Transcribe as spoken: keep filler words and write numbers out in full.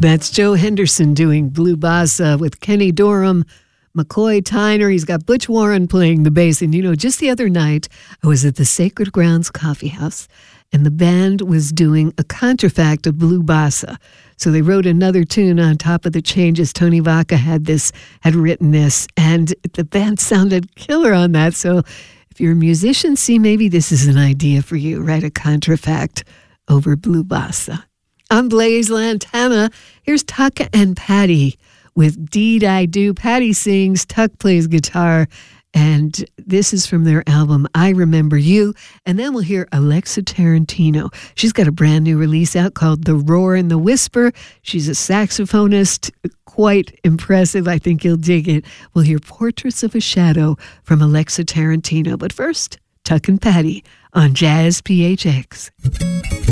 That's Joe Henderson doing Blue Bossa with Kenny Dorham, McCoy Tyner. He's got Butch Warren playing the bass. And, you know, just the other night, I was at the Sacred Grounds Coffee House, and the band was doing a contrafact of Blue Bossa. So they wrote another tune on top of the changes. Tony Vaca had this, had written this, and the band sounded killer on that. So if you're a musician, see, maybe this is an idea for you. Write a contrafact over Blue Bossa. I'm Blaze Lantana. Here's Tuck and Patty with Deed I Do. Patty sings, Tuck plays guitar, and this is from their album I Remember You. And then we'll hear Alexa Tarantino. She's got a brand new release out called The Roar and the Whisper. She's a saxophonist, quite impressive. I think you'll dig it. We'll hear Portraits of a Shadow from Alexa Tarantino. But first, Tuck and Patty on Jazz P H X.